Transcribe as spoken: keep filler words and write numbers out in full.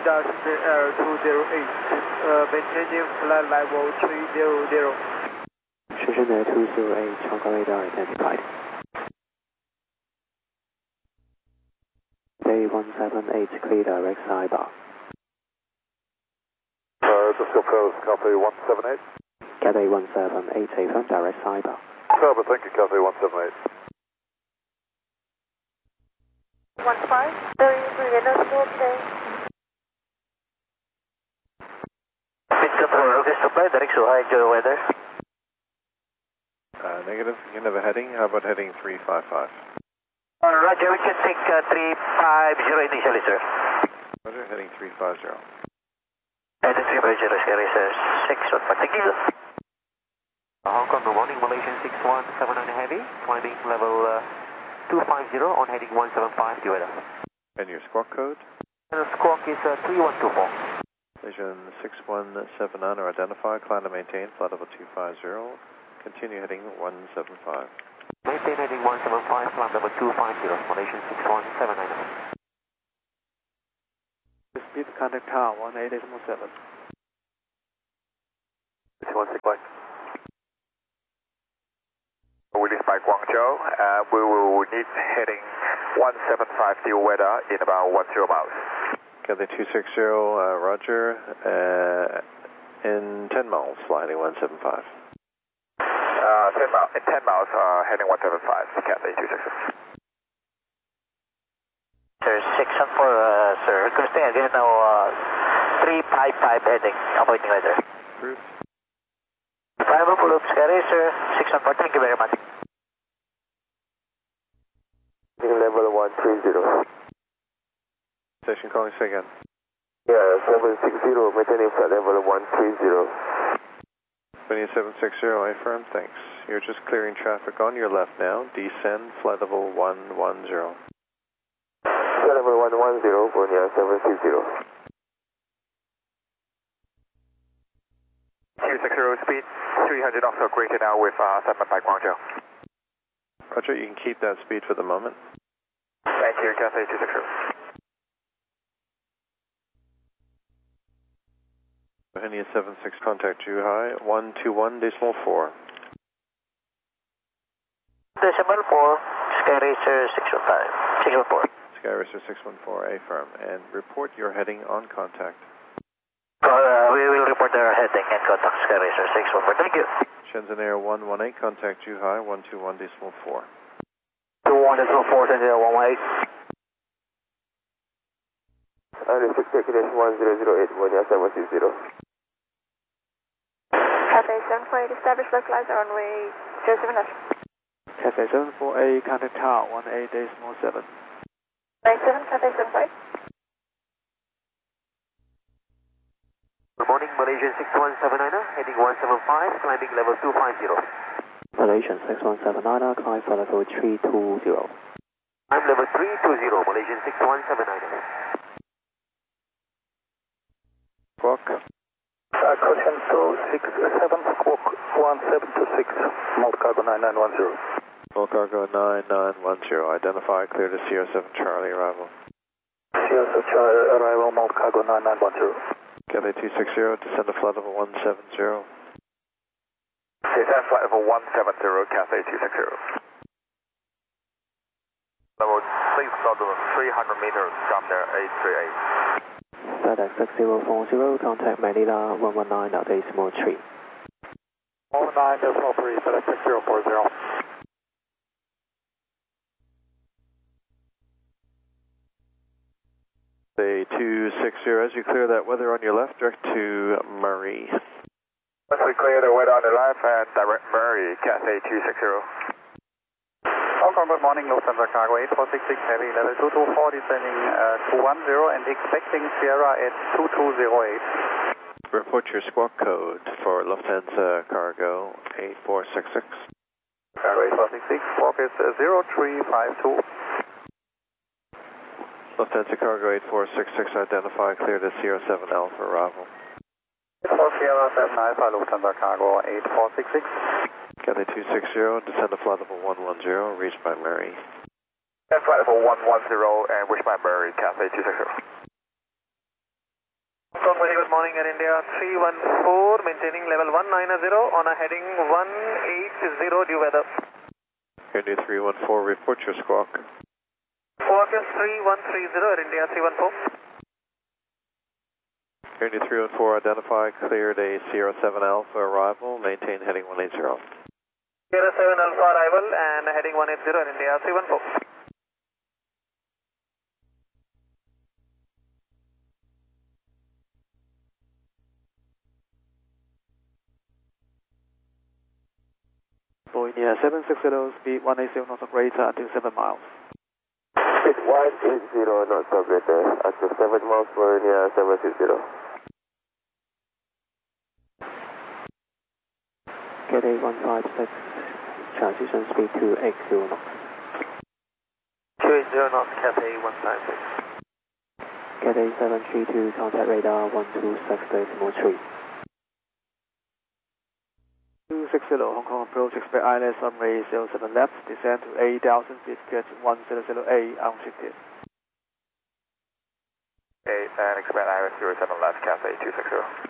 radar system error two zero eight, uh, maintaining flight level three zero zero. Shenzhen Air two zero eight, Hong Kong radar identified. Day one seven eight, clear direct sidebar. Uh, Cisco Pros, Cathay one seven eight. Cathay one seven eight, affirm direct sidebar. Server, thank you, Cathay one seven eight. one five, there is a radar scope there. Pizza for August supply, direct Suhai, enjoy the weather. Uh, negative, you have a heading, how about heading three five five? Uh, Roger, we can take uh, three five zero initially, sir. Roger, heading three five zero. Heading three five zero, Sky Racer six one five, thank you. Hong Kong, good morning, Malaysian six one seven nine heavy, climbing level uh, two five zero on heading one seven five, the weather. And your squawk code? And the squawk is uh, three one two four. Malaysian six one seven nine are identified, climb to maintain, flight level two five zero, continue heading one seven five. Maintain heading one seven five, climb level two five zero, Malaysian six one seven nine. Speed contact tower one eight point seven. six one six five. Release by Guangzhou, uh, we will need heading one seven five deal weather in about ten miles. Cathay two six zero, uh, Roger, uh, in ten miles, flying one seven five. Uh, ten miles, in ten miles, uh, heading one seven five, Cathay two six zero. Sir, six one four, uh, sir, requesting again now, uh, three five five heading, avoiding weather. Approved. Five full loop, Sky Racer six one four, thank you very much. Level one three zero. Station calling, say again. Yeah, seven six zero, maintaining flight level one three zero. Vinny seven six zero, affirm, thanks. You're just clearing traffic on your left now, descend, flight level one one zero. Flight level one one zero, Vinny seven six zero. two six zero speed, three hundred also greater now with uh, seven by Guangzhou. Roger, you can keep that speed for the moment. Thank you, Cathay two six zero. Henny seven six, contact Zhuhai, one two one decimal four. Decimal four, Sky Racer six one five, six one four. Sky Racer six one four, affirm, and report your heading on contact. Uh, we will report our heading and contact Sky Racer six one four, thank you. Shenzhen Air one one eight, contact Zhuhai, one two one decimal four. two one decimal four, Shenzhen Air one one eight. I restrict calculation one zero zero eight, Vinny seven six zero. Cathay seven four eight, establish localizer runway zero seven left. Cathay seven four eight, contact tower one eight point seven. nine seven, Cathay seven four eight. Good morning, Malaysian six one seven nine, heading one seven five, climbing level two five zero. Malaysian six one seven nine, climb flight level three two zero. I'm level three two zero, Malaysian six one seven nine. Squawk. Uh, Cushion two six seven, squawk one seven two six, Malt Cargo nine nine one zero. Full cargo nine nine one zero, identify, clear to Sierra seven Charlie, arrival. Sierra seven Charlie, arrival, Malt Cargo nine nine one zero. Cathay two six zero, descend to flight level one seven zero. Descend flight level one seven zero, Cathay two six zero. Level six thousand three hundred meters, from there eight three eight. FedEx six zero four zero, contact Manila one one nine decimal three. one one nine decimal three, FedEx six zero four zero. Say two six zero, as you clear that weather on your left, direct to Murray. Once we clear the weather on the left and direct Murray, Cathay two six zero. Hong Kong, good morning, Lufthansa Cargo eight four six six, heavy level two two four, descending uh, two one zero and expecting Sierra at two two zero eight. Report your squawk code for Lufthansa Cargo eight four six six. Cargo eight four six six, squawk is uh, zero three five two. Lufthansa Cargo eight four six six, identify, clear to Sierra seven Alpha, arrival. For Sierra seven Alpha, Lufthansa Cargo eight four six six. Cathay two six zero, descend to flight level one one zero, reached by Murray. And flight level one one zero and reached by Murray, Cathay two six zero. Very good morning, Air India three one four, maintaining level one nine zero on a heading one eight zero due weather. Air India three one four, report your squawk. Squawk is three one three zero, Air India three one four. Air India three one four, identify, cleared a Sierra seven Alpha arrival, maintain heading one eight zero. Sierra seven Alpha arrival and heading one eight zero, Air India three one four. India seven six zero, speed one eight zero knots of greater until seven miles. Speed one eight zero knots of greater until seven miles for India seven six zero. Cathay one five six, transition speed two eight zero knots. two eight zero knots, Cathay one five six. Cathay seven three two, contact radar one two six decimal three. two six zero, Hong Kong approach, expect I L S runway zero seven left, descend to eight thousand feet, get one hundred eight, unshifted. eight and expect I L S zero seven left, Cathay two six zero.